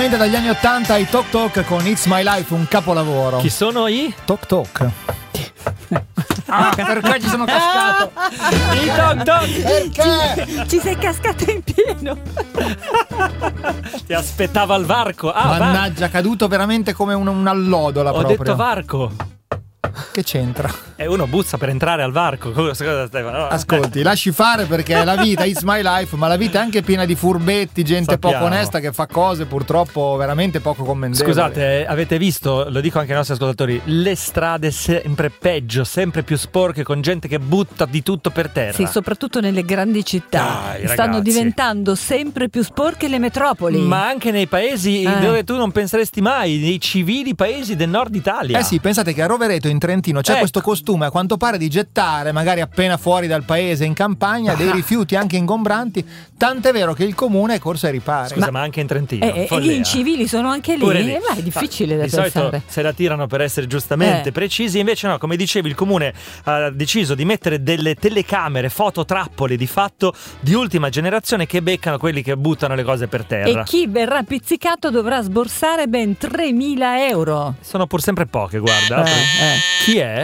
Dagli anni 80 i Tok Tok con It's My Life, un capolavoro. Chi sono i? Tok Tok. Perché ci sono cascato? I Tok Tok. Perché? Ci sei cascato in pieno. Ti aspettava al varco. Mannaggia, caduto veramente come un'allodola. Ho proprio. detto varco. Che c'entra? E uno buzza per entrare al varco. Cosa, Stefano? Ascolti, lasci fare, perché la vita is my life, ma la vita è anche piena di furbetti, gente Sappiamo. poco onesta che fa cose purtroppo veramente poco commendevoli. Scusate, avete visto, lo dico anche ai nostri ascoltatori, le strade sempre peggio, sempre più sporche, con gente che butta di tutto per terra. Sì, soprattutto nelle grandi città. Dai, stanno ragazzi. diventando sempre più sporche le metropoli. Ma anche nei paesi dove tu non penseresti mai, nei civili paesi del nord Italia. Eh sì, pensate che a Rovereto in Trentino c'è Ecco. questo costume, a quanto pare, di gettare magari appena fuori dal paese in campagna dei rifiuti anche ingombranti, tant'è vero che il comune è corso ai ripari. Scusa, ma anche in Trentino. E gli incivili sono anche lì. Pure lì. Ma è difficile da Di solito pensare. se la tirano per essere giustamente precisi, invece no, come dicevi, il comune ha deciso di mettere delle telecamere, fototrappole di fatto di ultima generazione che beccano quelli che buttano le cose per terra. E chi verrà pizzicato dovrà sborsare ben 3.000 euro. Sono pur sempre poche, guarda. Chi è?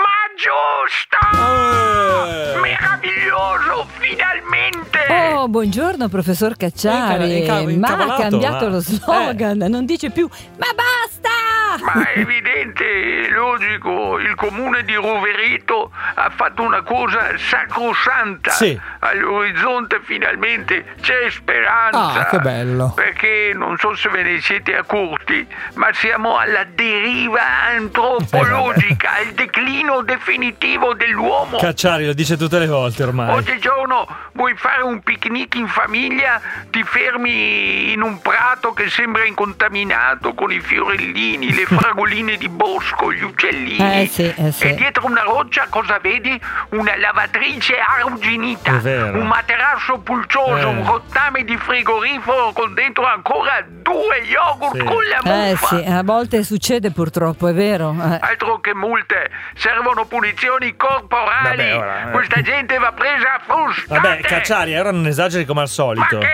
Ma giusto! Meraviglioso, finalmente! Oh, buongiorno professor Cacciari. Ma ha incavolato, cambiato ma- lo slogan, non dice più "ma basta!" Ma è evidente, è logico, il comune di Rovereto ha fatto una cosa sacrosanta. Sì. All'orizzonte finalmente c'è speranza. Ah, che bello. Perché non so se ve ne siete accorti, ma siamo alla deriva antropologica, al declino definitivo dell'uomo. Cacciari lo dice tutte le volte ormai. Oggigiorno vuoi fare un picnic in famiglia, ti fermi in un prato che sembra incontaminato con i fiorellini, le fragoline di bosco, gli uccellini. Sì. E dietro una roccia cosa vedi? Una lavatrice arrugginita, È vero. un materasso pulcioso, un rottame di frigorifero con dentro ancora 2 yogurt Sì. con la muffa. Sì, a volte succede purtroppo, è vero. Altro che multe, servono punizioni corporali. Vabbè, ora, Questa gente va presa a frustate. Vabbè, Cacciari, ora non esageri come al Ma solito. che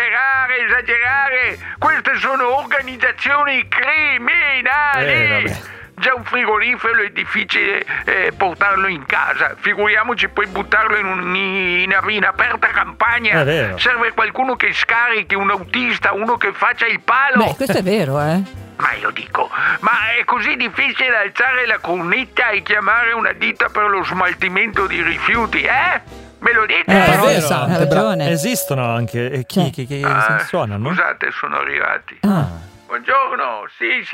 esagerare! Queste sono organizzazioni criminali! Vabbè. Già un frigorifero è difficile portarlo in casa, figuriamoci poi buttarlo in aperta campagna. È vero. Serve qualcuno che scarichi, un autista, uno che faccia il palo. Beh, questo è vero, Ma io dico, ma è così difficile alzare la cornetta e chiamare una ditta per lo smaltimento di rifiuti, Me lo dite? Parole vero, sante, ha ragione. Esistono anche. E chi suonano? Scusate, sono arrivati. Buongiorno,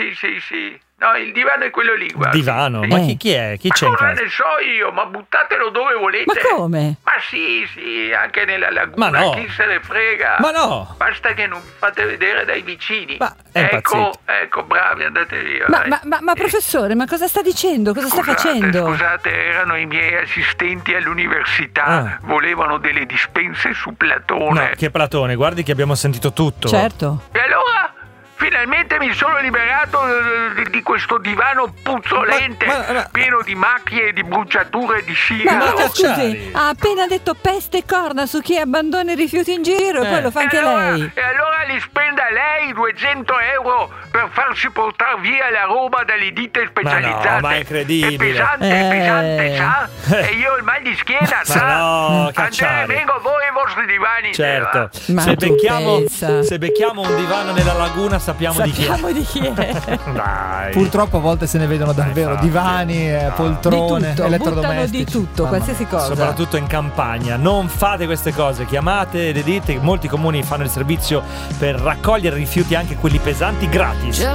sì. No, il divano è quello lì, guarda. Divano? Ma chi è? Chi Ma c'è in cosa casa? ne so io? Ma buttatelo dove volete. Ma come? Ma sì, anche nella laguna. Ma no. Chi se ne frega? Ma no. Basta che non vi fate vedere dai vicini. Ma è impazzito. Ecco, bravi, andate via. dai. Ma professore, ma cosa sta dicendo? Cosa sta facendo? Scusate, erano i miei assistenti all'università. Volevano delle dispense su Platone. No, che Platone, guardi che abbiamo sentito tutto. Certo. E allora? Finalmente mi sono liberato di questo divano puzzolente, Ma- pieno di macchie, di bruciature, di Ma sigaro. Cacciari. scusi, ha appena detto peste e corna su chi abbandona i rifiuti in giro e poi lo fa anche lei. E allora li spenda lei 200 euro per farsi portare via la roba dalle ditte specializzate. Ma no, ma è incredibile. È pesante, sa? E io ho il mal di schiena, sa? no, Cacciari. Andrea, vengo voi e i vostri divani. Certo. Ma Se tu pensa. becchiamo un divano nella laguna sappiamo di chi è. Sappiamo di chi è. Dai. Purtroppo a volte se ne vedono davvero infatti. divani, poltrone, Di tutto, buttano elettrodomestici. di tutto, Mamma qualsiasi cosa. Soprattutto in campagna, non fate queste cose, chiamate le ditte, molti comuni fanno il servizio per raccogliere rifiuti, anche quelli pesanti, gratis.